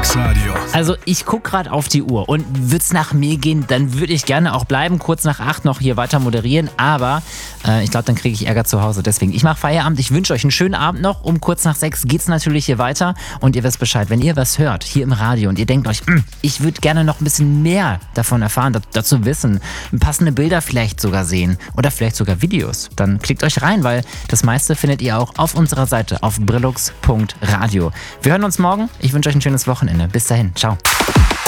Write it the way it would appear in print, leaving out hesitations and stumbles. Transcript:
Brillux Radio. Also ich gucke gerade auf die Uhr und würde es nach mir gehen, dann würde ich gerne auch bleiben, kurz nach 8 noch hier weiter moderieren, aber ich glaube, dann kriege ich Ärger zu Hause. Deswegen, ich mache Feierabend, ich wünsche euch einen schönen Abend noch. Um kurz nach 6 geht's natürlich hier weiter und ihr wisst Bescheid, wenn ihr was hört hier im Radio und ihr denkt euch, ich würde gerne noch ein bisschen mehr davon erfahren, dazu wissen, passende Bilder vielleicht sogar sehen oder vielleicht sogar Videos, dann klickt euch rein, weil das meiste findet ihr auch auf unserer Seite auf brillux.radio. Wir hören uns morgen. Ich wünsche euch ein schönes Wochenende. Bis dahin. Ciao.